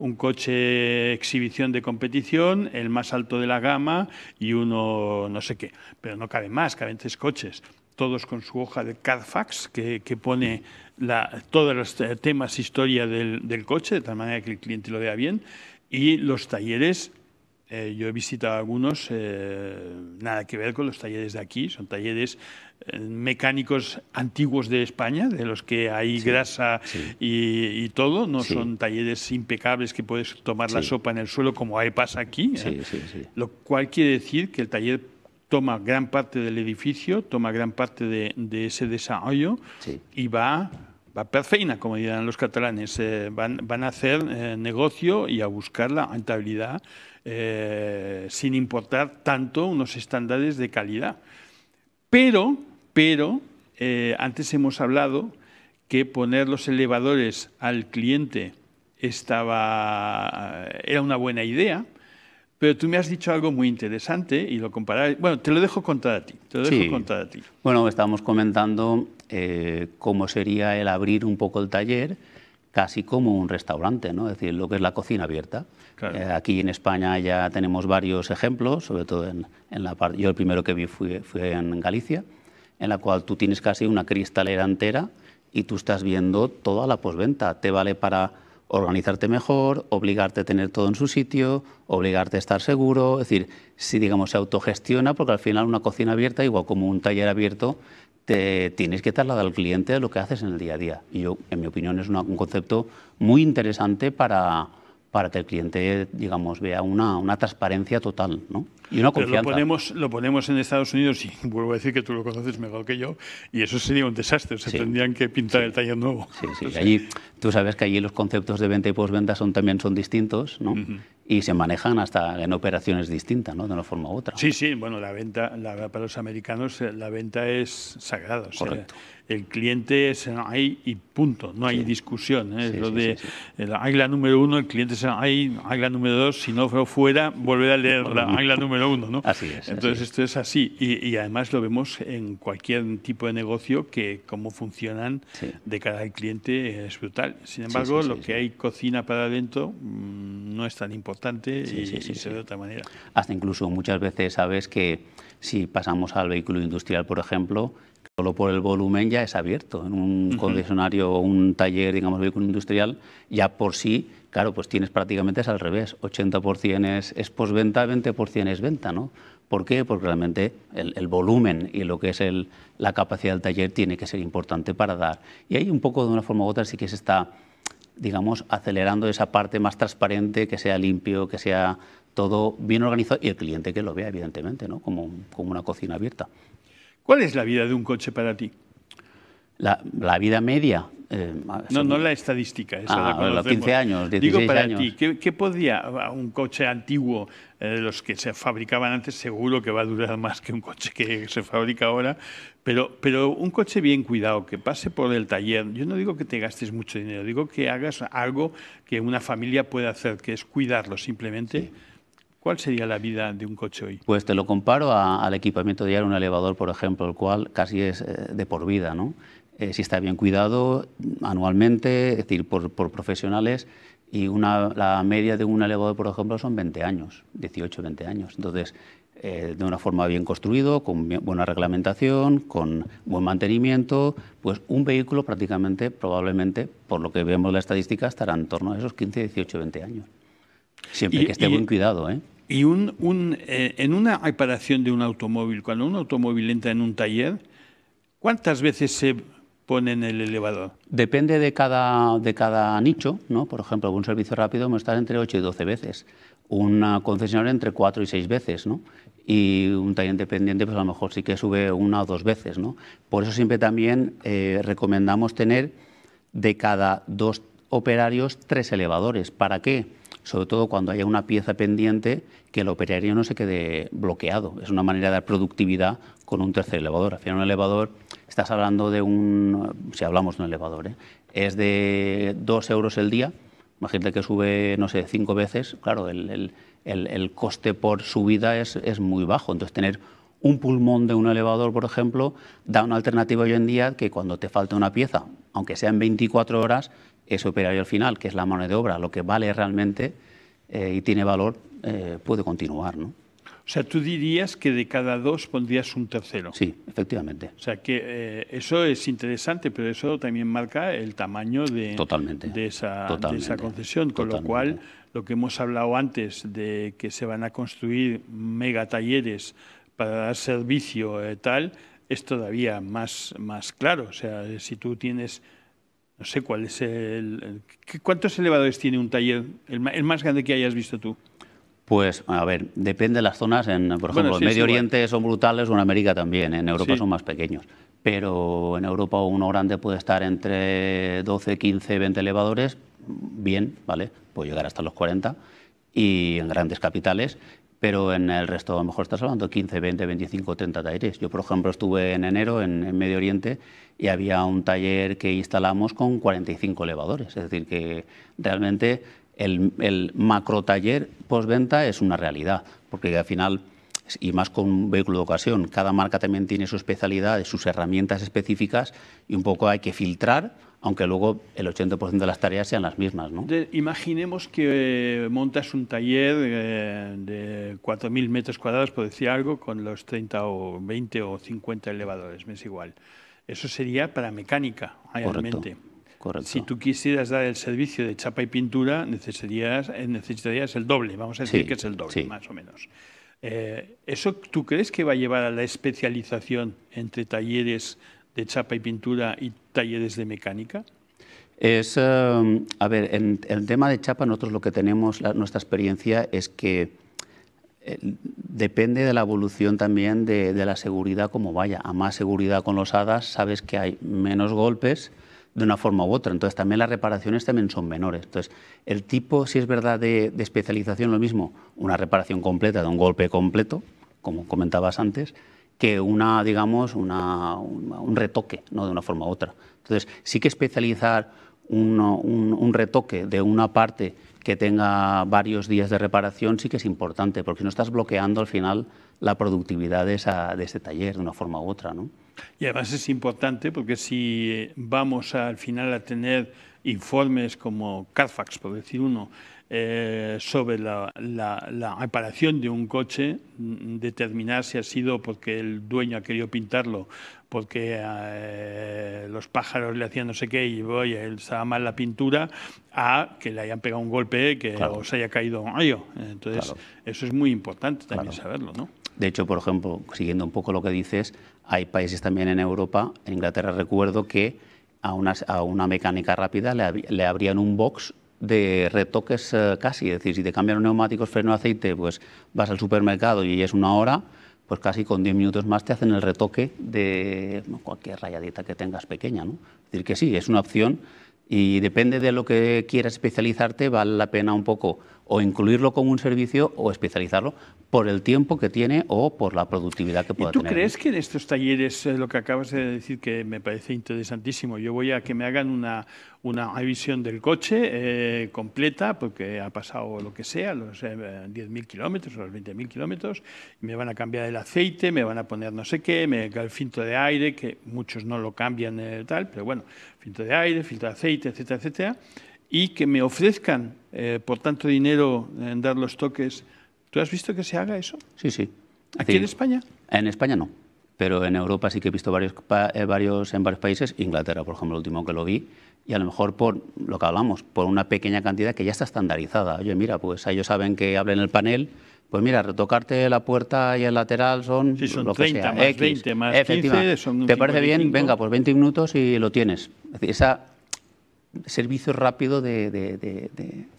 un coche exhibición de competición, el más alto de la gama y uno no sé qué. Pero no caben más, caben 3 coches. Todos con su hoja de Carfax que pone todos los temas, historia del coche, de tal manera que el cliente lo vea bien. Y los talleres, yo he visitado algunos, nada que ver con los talleres de aquí, son talleres mecánicos antiguos de España, de los que hay grasa y todo, no son talleres impecables que puedes tomar la sopa en el suelo como ahí pasa aquí, lo cual quiere decir que el taller toma gran parte del edificio, toma gran parte de ese desarrollo y va per feina, como dirán los catalanes, van a hacer negocio y a buscar la rentabilidad sin importar tanto unos estándares de calidad. Pero antes hemos hablado que poner los elevadores al cliente era una buena idea, pero tú me has dicho algo muy interesante y lo compararé. Bueno, te lo dejo contar a ti. Bueno, estábamos comentando cómo sería el abrir un poco el taller, casi como un restaurante, ¿no? Es decir, lo que es la cocina abierta. Claro. Aquí en España ya tenemos varios ejemplos, sobre todo en la parte. Yo el primero que vi fue en Galicia, en la cual tú tienes casi una cristalera entera y tú estás viendo toda la postventa. Te vale para organizarte mejor, obligarte a tener todo en su sitio, obligarte a estar seguro. Es decir, si digamos se autogestiona, porque al final una cocina abierta, igual como un taller abierto, te tienes que trasladar al cliente lo que haces en el día a día. Y yo, en mi opinión, es un concepto muy interesante para que el cliente, digamos, vea una transparencia total, ¿no? Y una confianza. Pero lo ponemos en Estados Unidos y vuelvo a decir que tú lo conoces mejor que yo y eso sería un desastre. Se tendrían que pintar el taller nuevo. Sí. Allí, tú sabes que allí los conceptos de venta y postventa también son distintos, ¿no? Y se manejan hasta en operaciones distintas, ¿no? De una forma u otra. Sí. Bueno, la venta, para los americanos, la venta es sagrada. Correcto. El cliente es ahí y punto. No hay discusión. La regla número 1, el cliente es ahí. Regla número 2, si no fuera, volver a leer la regla número 1, ¿no? Así es. Entonces, esto es así. Y además lo vemos en cualquier tipo de negocio que cómo funcionan de cara al cliente es brutal. Sin embargo, lo que hay cocina para adentro no es tan importante y se ve de otra manera. Hasta incluso muchas veces sabes que si pasamos al vehículo industrial, por ejemplo, solo por el volumen ya es abierto. En un concesionario o un taller, digamos, vehículo industrial, ya por sí, claro, pues tienes prácticamente es al revés. 80% es postventa, 20% es venta, ¿no? ¿Por qué? Porque realmente el volumen y lo que es la capacidad del taller tiene que ser importante para dar. Y ahí un poco, de una forma u otra, sí que se está, digamos, acelerando esa parte más transparente, que sea limpio, que sea todo bien organizado y el cliente que lo vea, evidentemente, ¿no? Como una cocina abierta. ¿Cuál es la vida de un coche para ti? La vida media. No la estadística. Los 15 años, 16 Digo para años. ti, ¿qué podría un coche antiguo, los que se fabricaban antes, seguro que va a durar más que un coche que se fabrica ahora, pero un coche bien cuidado, que pase por el taller. Yo no digo que te gastes mucho dinero, digo que hagas algo que una familia pueda hacer, que es cuidarlo simplemente. Sí. ¿Cuál sería la vida de un coche hoy? Pues te lo comparo al equipamiento diario, un elevador, por ejemplo, el cual casi es de por vida, ¿no? Si está bien cuidado anualmente, es decir, por profesionales, y la media de un elevador, por ejemplo, son 20 años, 18, 20 años. Entonces, de una forma bien construido, con buena reglamentación, con buen mantenimiento, pues un vehículo prácticamente, probablemente, por lo que vemos en la estadística, estará en torno a esos 15, 18, 20 años. Siempre que esté bien cuidado, ¿eh? Y en una reparación de un automóvil, cuando un automóvil entra en un taller, ¿cuántas veces se pone en el elevador? Depende de cada nicho, ¿no? Por ejemplo, un servicio rápido va a estar entre 8 y 12 veces, una concesionaria entre 4 y 6 veces, ¿no? Y un taller independiente, pues a lo mejor sí que sube 1 o 2 veces, ¿no? Por eso siempre también recomendamos tener de cada 2 operarios 3 elevadores. ¿Para qué? Sobre todo cuando haya una pieza pendiente, que el operario no se quede bloqueado. Es una manera de dar productividad con un tercer elevador. Al final un elevador, estás hablando de si hablamos de un elevador, es de 2 euros el día. Imagínate que sube, no sé, 5 veces. Claro, el coste por subida es muy bajo. Entonces, tener un pulmón de un elevador, por ejemplo, da una alternativa hoy en día que cuando te falta una pieza, aunque sea en 24 horas, ese operario al final, que es la mano de obra, lo que vale realmente y tiene valor, puede continuar, ¿no? O sea, tú dirías que de cada 2 pondrías un tercero. Sí, efectivamente. O sea, que eso es interesante, pero eso también marca el tamaño de esa concesión. Con lo cual, lo que hemos hablado antes de que se van a construir megatalleres para dar servicio tal, es todavía más claro. O sea, si tú tienes, no sé cuál es ¿cuántos elevadores tiene un taller, el más grande que hayas visto tú? Pues, a ver, depende de las zonas. Por ejemplo, en Medio Oriente son brutales, o en América también. En Europa son más pequeños. Pero en Europa uno grande puede estar entre 12, 15, 20 elevadores, bien, ¿vale? Puede llegar hasta los 40, y en grandes capitales. Pero en el resto, a lo mejor estás hablando de 15, 20, 25, 30 talleres. Yo, por ejemplo, estuve en enero en Medio Oriente y había un taller que instalamos con 45 elevadores. Es decir, que realmente el macro taller postventa es una realidad, porque al final, y más con un vehículo de ocasión, cada marca también tiene su especialidad, sus herramientas específicas, y un poco hay que filtrar, aunque luego el 80% de las tareas sean las mismas, ¿no? Imaginemos que montas un taller de 4.000 metros cuadrados, por decir algo, con los 30 o 20 o 50 elevadores, me es igual. Eso sería para mecánica, realmente. Correcto. Si tú quisieras dar el servicio de chapa y pintura, necesitarías el doble, vamos a decir que es el doble, más o menos. ¿Eso tú crees que va a llevar a la especialización entre talleres de chapa y pintura y talleres de mecánica? A ver, en el tema de chapa, nosotros lo que tenemos, nuestra experiencia es que depende de la evolución también de la seguridad como vaya. A más seguridad con los hadas, sabes que hay menos golpes de una forma u otra. Entonces, también las reparaciones también son menores. Entonces, el tipo, si es verdad, de especialización, lo mismo, una reparación completa de un golpe completo, como comentabas antes, que digamos, un retoque, no de una forma u otra. Entonces, sí que especializar un retoque de una parte que tenga varios días de reparación sí que es importante, porque no estás bloqueando al final la productividad de ese taller de una forma u otra, ¿no? Y además es importante porque si vamos al final a tener informes como Carfax, por decir uno, sobre la reparación de un coche, determinar si ha sido porque el dueño ha querido pintarlo, porque los pájaros le hacían no sé qué y él estaba mal la pintura, a que le hayan pegado un golpe o se haya caído un rayo. Entonces, eso es muy importante también saberlo, ¿no? De hecho, por ejemplo, siguiendo un poco lo que dices, hay países también en Europa, en Inglaterra recuerdo que a una mecánica rápida le abrían un box de retoques casi. Es decir, si te cambian los neumáticos, freno, aceite, pues vas al supermercado y es una hora, pues casi con 10 minutos más te hacen el retoque de cualquier rayadita que tengas pequeña, ¿no? Es decir, que sí, es una opción y depende de lo que quieras especializarte, vale la pena un poco o incluirlo como un servicio o especializarlo por el tiempo que tiene o por la productividad que pueda tener. ¿Y tú crees que en estos talleres, lo que acabas de decir, que me parece interesantísimo, yo voy a que me hagan una revisión del coche completa, porque ha pasado lo que sea, los 10.000 kilómetros o los 20.000 kilómetros, y me van a cambiar el aceite, me van a poner no sé qué, el filtro de aire, que muchos no lo cambian tal, pero bueno, filtro de aire, filtro de aceite, etcétera, etcétera, y que me ofrezcan por tanto dinero en dar los toques. ¿Tú has visto que se haga eso? Sí, sí. ¿Aquí en España? En España no, pero en Europa sí que he visto en varios países, Inglaterra, por ejemplo, el último que lo vi, y a lo mejor por lo que hablamos, por una pequeña cantidad que ya está estandarizada. Oye, mira, pues ellos saben que hablen el panel, pues mira, retocarte la puerta y el lateral son, sí, son lo 30 que sea, más X. 20 más 15, son ¿Te parece 55? bien? Venga, pues 20 minutos y lo tienes. Es decir, servicio rápido de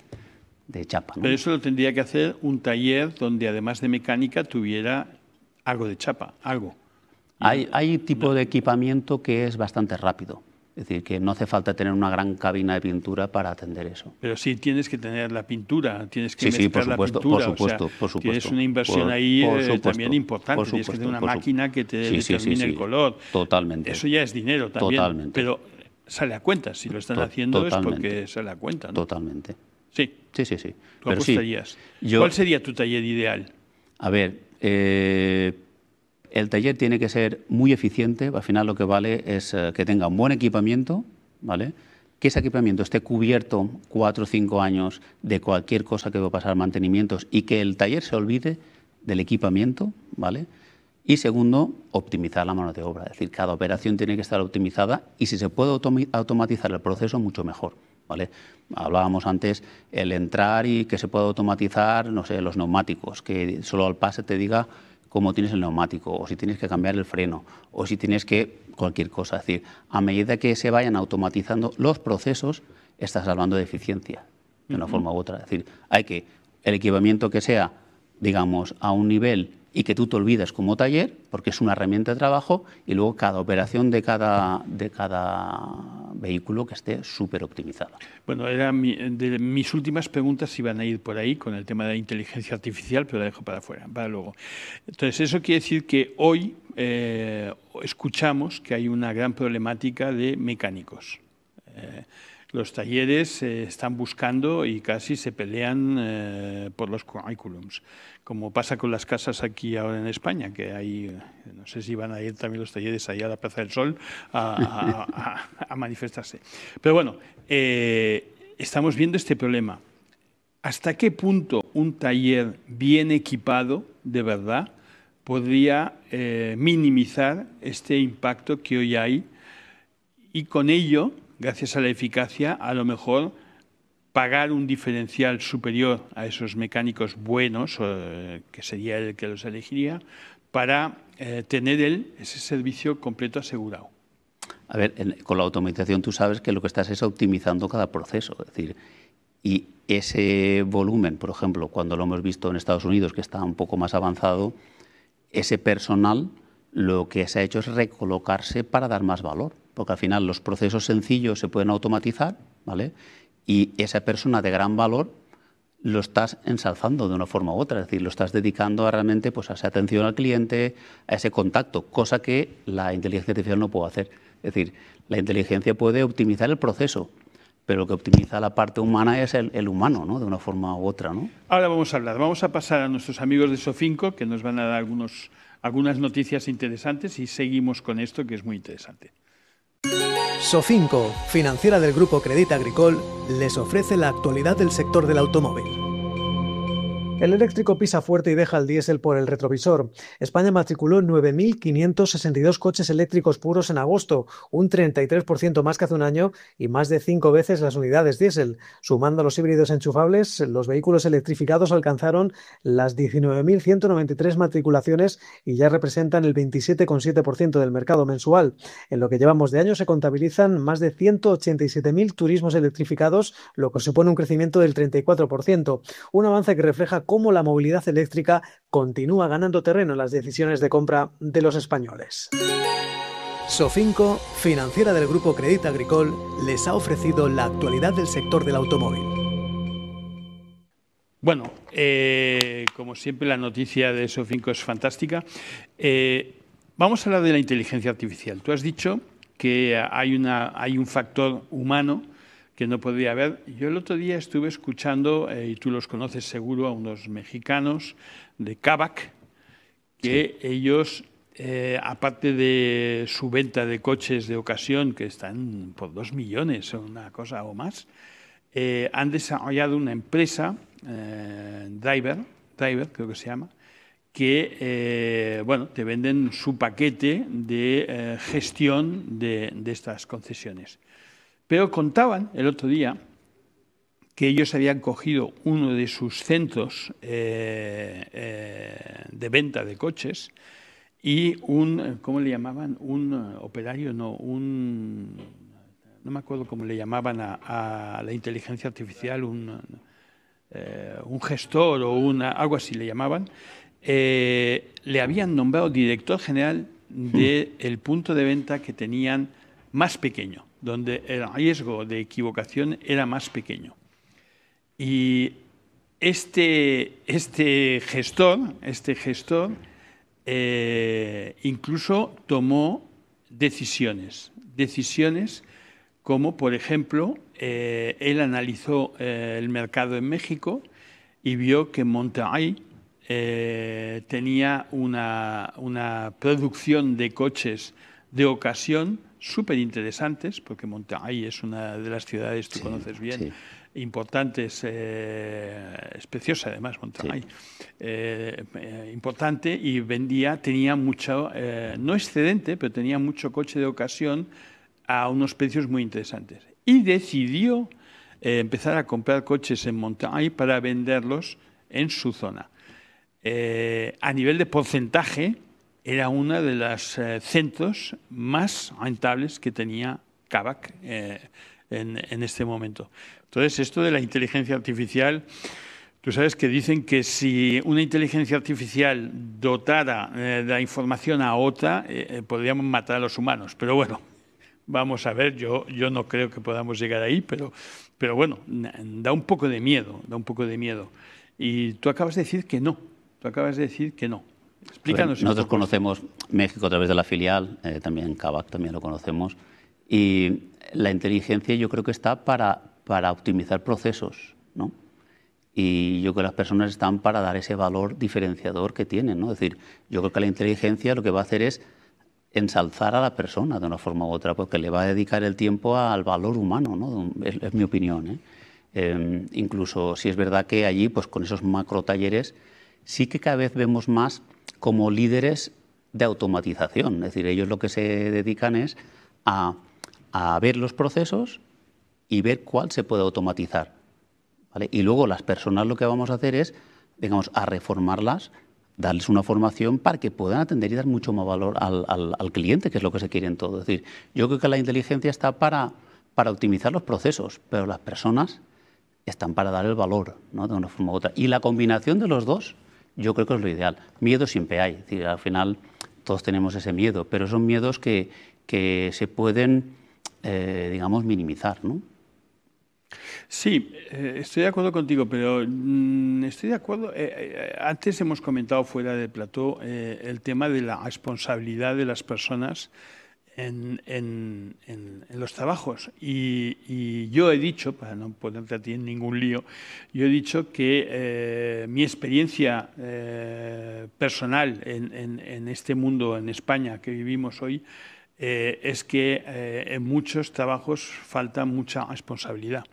chapa, ¿no? Pero eso lo tendría que hacer un taller donde además de mecánica tuviera algo de chapa, algo. Hay tipo de equipamiento que es bastante rápido. Es decir, que no hace falta tener una gran cabina de pintura para atender eso. Pero sí tienes que tener la pintura, tienes que mezclar la pintura. Por supuesto. Tienes una inversión también importante. Tienes que tener una máquina que te determine el color. Totalmente. Eso ya es dinero también. Totalmente. Pero sale a cuenta. Si lo están haciendo es porque sale a cuenta, ¿no? Totalmente. Sí. Sí. ¿Tú apostarías? ¿Cuál sería tu taller ideal? A ver, el taller tiene que ser muy eficiente. Al final lo que vale es que tenga un buen equipamiento, ¿vale? que ese equipamiento esté cubierto 4 o 5 años de cualquier cosa que va a pasar mantenimientos y que el taller se olvide del equipamiento, ¿vale? Y segundo, optimizar la mano de obra. Es decir, cada operación tiene que estar optimizada y si se puede automatizar el proceso, mucho mejor, ¿vale? Hablábamos antes el entrar y que se pueda automatizar, no sé, los neumáticos, que solo al pase te diga cómo tienes el neumático, o si tienes que cambiar el freno, o si tienes que cualquier cosa. Es decir, a medida que se vayan automatizando los procesos, estás hablando de eficiencia, de una forma u otra. Es decir, hay que el equipamiento que sea, digamos, a un nivel y que tú te olvides como taller, porque es una herramienta de trabajo, y luego cada operación de cada vehículo que esté súper optimizada. Bueno, de mis últimas preguntas iban a ir por ahí con el tema de la inteligencia artificial, pero la dejo para afuera, para luego. Entonces, eso quiere decir que hoy escuchamos que hay una gran problemática de mecánicos. Los talleres están buscando y casi se pelean por los currículums, como pasa con las casas aquí ahora en España, que hay, no sé si van a ir también los talleres ahí a la Plaza del Sol a manifestarse. Pero bueno, estamos viendo este problema. ¿Hasta qué punto un taller bien equipado, de verdad, podría minimizar este impacto que hoy hay y con ello, gracias a la eficacia, a lo mejor pagar un diferencial superior a esos mecánicos buenos, que sería el que los elegiría, para tener ese servicio completo asegurado? A ver, con la automatización tú sabes que lo que estás es optimizando cada proceso. Es decir, y ese volumen, por ejemplo, cuando lo hemos visto en Estados Unidos, que está un poco más avanzado, ese personal lo que se ha hecho es recolocarse para dar más valor, porque al final los procesos sencillos se pueden automatizar, ¿vale? Y esa persona de gran valor lo estás ensalzando de una forma u otra, es decir, lo estás dedicando realmente pues, a esa atención al cliente, a ese contacto, cosa que la inteligencia artificial no puede hacer. Es decir, la inteligencia puede optimizar el proceso, pero lo que optimiza la parte humana es el humano, ¿no? De una forma u otra, ¿no? Ahora vamos a pasar a nuestros amigos de Sofinco, que nos van a dar algunas noticias interesantes y seguimos con esto, que es muy interesante. Sofinco, financiera del Grupo Crédit Agricole, les ofrece la actualidad del sector del automóvil. El eléctrico pisa fuerte y deja el diésel por el retrovisor. España matriculó 9.562 coches eléctricos puros en agosto, un 33% más que hace un año y más de 5 veces las unidades diésel. Sumando los híbridos enchufables, los vehículos electrificados alcanzaron las 19.193 matriculaciones y ya representan el 27,7% del mercado mensual. En lo que llevamos de año se contabilizan más de 187.000 turismos electrificados, lo que supone un crecimiento del 34%. Un avance que refleja cómo la movilidad eléctrica continúa ganando terreno en las decisiones de compra de los españoles. Sofinco, financiera del Grupo Crédit Agricole, les ha ofrecido la actualidad del sector del automóvil. Bueno, como siempre la noticia de Sofinco es fantástica. Vamos a hablar de la inteligencia artificial. Tú has dicho que hay un factor humano que no podría haber. Yo el otro día estuve escuchando, y tú los conoces seguro, a unos mexicanos de Kavak, que sí. Ellos, aparte de su venta de coches de ocasión, que están por 2 millones o una cosa o más, han desarrollado una empresa, Driver creo que se llama, que te venden su paquete de gestión de estas concesiones. Pero contaban el otro día que ellos habían cogido uno de sus centros de venta de coches y ¿cómo le llamaban? Un operario, no me acuerdo cómo le llamaban a la inteligencia artificial, un gestor o algo así le llamaban, le habían nombrado director general del punto de venta que tenían más pequeño, donde el riesgo de equivocación era más pequeño. Y este gestor incluso tomó decisiones como, por ejemplo, él analizó el mercado en México y vio que Monterrey tenía una producción de coches de ocasión súper interesantes, porque Monterrey es una de las ciudades, tú conoces bien, importantes, es preciosa además Monterrey, importante, y tenía mucho, no excedente, pero tenía mucho coche de ocasión a unos precios muy interesantes. Y decidió empezar a comprar coches en Monterrey para venderlos en su zona. A nivel de porcentaje, era uno de los centros más rentables que tenía Kavak en este momento. Entonces, esto de la inteligencia artificial, tú sabes que dicen que si una inteligencia artificial dotara de la información a otra, podríamos matar a los humanos. Pero bueno, vamos a ver, yo no creo que podamos llegar ahí, pero bueno, da un poco de miedo, Y tú acabas de decir que no, Explícanos. Nosotros conocemos México a través de la filial, también Kavak también lo conocemos, y la inteligencia yo creo que está para optimizar procesos, ¿no? Y yo creo que las personas están para dar ese valor diferenciador que tienen, ¿no? Es decir, yo creo que la inteligencia lo que va a hacer es ensalzar a la persona de una forma u otra, porque le va a dedicar el tiempo al valor humano, ¿no? Es mi opinión, incluso si es verdad que allí, pues con esos macro talleres, sí que cada vez vemos más como líderes de automatización. Es decir, ellos lo que se dedican es a ver los procesos y ver cuál se puede automatizar, ¿vale? Y luego las personas lo que vamos a hacer es, digamos, a reformarlas, darles una formación para que puedan atender y dar mucho más valor al cliente, que es lo que se quiere en todo. Es decir, yo creo que la inteligencia está para optimizar los procesos, pero las personas están para dar el valor, ¿no? De una forma u otra. Y la combinación de los dos, yo creo que es lo ideal. Miedo siempre hay, es decir, al final todos tenemos ese miedo, pero son miedos que se pueden, digamos, minimizar, ¿no? Sí, estoy de acuerdo contigo, pero estoy de acuerdo. Antes hemos comentado fuera del plató el tema de la responsabilidad de las personas en los trabajos. Y yo he dicho, para no ponerte a ti en ningún lío, yo he dicho que mi experiencia personal en este mundo, en España, que vivimos hoy, es que en muchos trabajos falta mucha responsabilidad.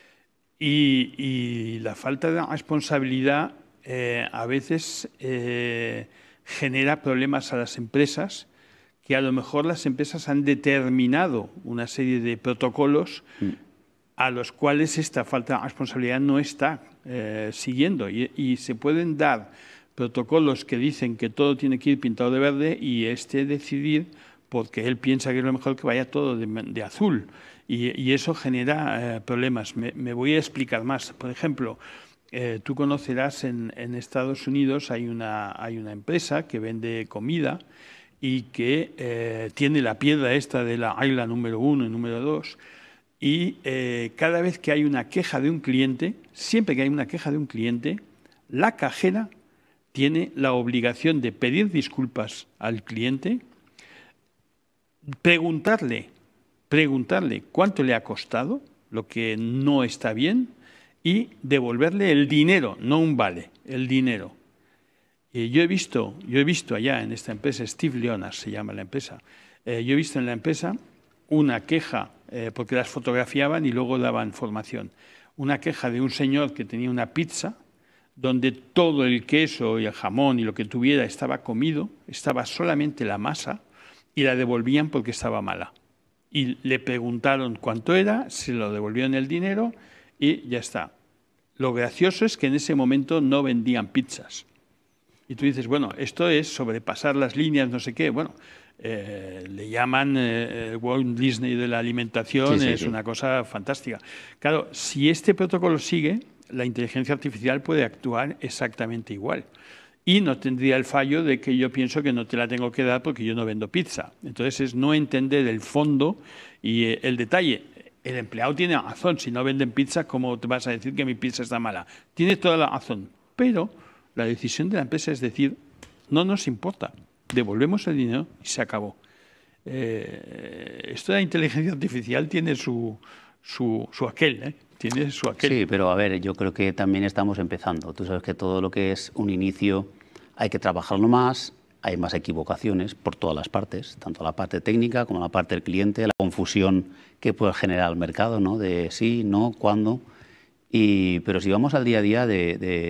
Y la falta de responsabilidad a veces genera problemas a las empresas, que a lo mejor las empresas han determinado una serie de protocolos a los cuales esta falta de responsabilidad no está siguiendo. Y se pueden dar protocolos que dicen que todo tiene que ir pintado de verde y decidir, porque él piensa que es lo mejor, que vaya todo de azul. Y eso genera problemas. Me voy a explicar más. Por ejemplo, tú conocerás en Estados Unidos hay una empresa que vende comida y que tiene la piedra esta de la regla número 1 y número 2, y cada vez que hay una queja de un cliente, siempre que hay una queja de un cliente, la cajera tiene la obligación de pedir disculpas al cliente, preguntarle cuánto le ha costado, lo que no está bien, y devolverle el dinero, no un vale, el dinero. Yo he visto allá en esta empresa, Steve Leonard se llama la empresa, yo he visto en la empresa una queja, porque las fotografiaban y luego daban formación, una queja de un señor que tenía una pizza donde todo el queso y el jamón y lo que tuviera estaba comido, estaba solamente la masa, y la devolvían porque estaba mala. Y le preguntaron cuánto era, se lo devolvieron el dinero y ya está. Lo gracioso es que en ese momento no vendían pizzas. Y tú dices, bueno, esto es sobrepasar las líneas, no sé qué. Bueno, le llaman Walt Disney de la alimentación, sí. Una cosa fantástica. Claro, si este protocolo sigue, la inteligencia artificial puede actuar exactamente igual. Y no tendría el fallo de que yo pienso que no te la tengo que dar porque yo no vendo pizza. Entonces es no entender el fondo y el detalle. El empleado tiene razón. Si no venden pizza, ¿cómo te vas a decir que mi pizza está mala? Tiene toda la razón. Pero la decisión de la empresa es decir, no nos importa, devolvemos el dinero y se acabó. Esto de la inteligencia artificial tiene su aquel, ¿eh? Tiene su aquel. Sí, pero a ver, yo creo que también estamos empezando. Tú sabes que todo lo que es un inicio hay que trabajarlo más, hay más equivocaciones por todas las partes, tanto la parte técnica como la parte del cliente, la confusión que puede generar el mercado, ¿no? De sí, no, cuándo. Pero si vamos al día a día de